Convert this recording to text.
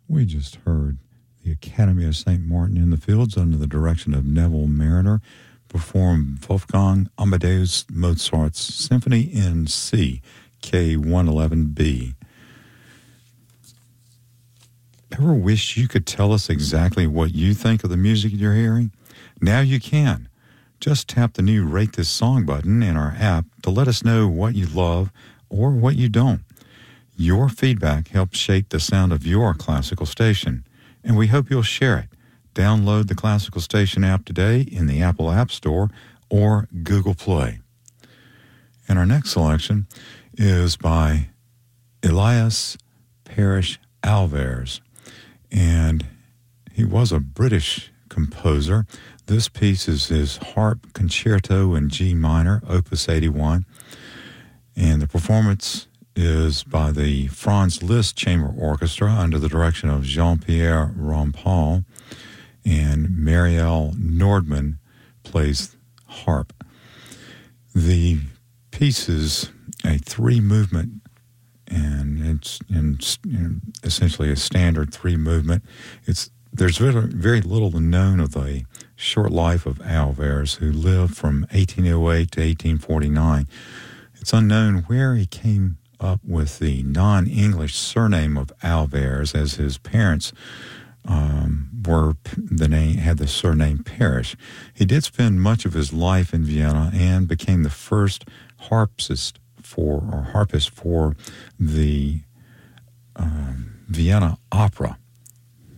We just heard the Academy of St. Martin in the Fields under the direction of Neville Mariner perform Wolfgang Amadeus Mozart's Symphony in C, K111B. Ever wish you could tell us exactly what you think of the music you're hearing? Now you can. Just tap the new Rate This Song button in our app to let us know what you love or what you don't. Your feedback helps shape the sound of your classical station, and we hope you'll share it. Download the Classical Station app today in the Apple App Store or Google Play. And our next selection is by Elias Parrish Alvarez, and he was a British composer. This piece is his Harp Concerto in G minor, Opus 81, and the performance is by the Franz Liszt Chamber Orchestra under the direction of Jean-Pierre Rampal, and Marielle Nordman plays harp. The piece is a three-movement, and it's essentially a standard three-movement. There's very little known of the short life of Alvarez, who lived from 1808 to 1849. It's unknown where he came up with the non-English surname of Alvarez, as his parents had the surname Parrish. He did spend much of his life in Vienna and became the first harpist for the Vienna Opera.